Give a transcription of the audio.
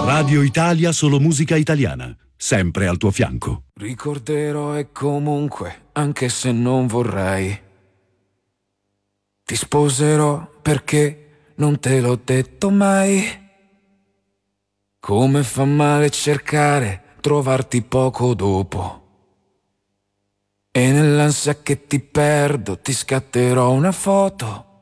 Radio Italia, solo musica italiana, sempre al tuo fianco. Ricorderò e comunque, anche se non vorrei, ti sposerò perché non te l'ho detto mai. Come fa male cercare, trovarti poco dopo. E nell'ansia che ti perdo ti scatterò una foto